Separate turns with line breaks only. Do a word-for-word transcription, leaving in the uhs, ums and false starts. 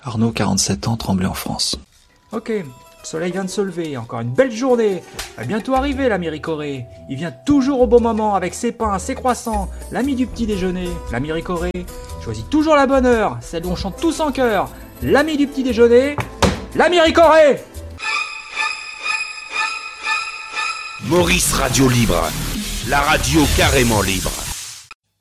Arnaud, quarante-sept ans, Tremblay en France.
Ok, le soleil vient de se lever, encore une belle journée. Va bientôt arriver l'ami Ricoré. Il vient toujours au bon moment avec ses pains, ses croissants, l'ami du petit déjeuner. L'ami Ricoré choisit toujours la bonne heure, celle où on chante tous en chœur. L'ami du petit déjeuner, l'ami Ricoré.
Maurice Radio Libre, la radio carrément libre.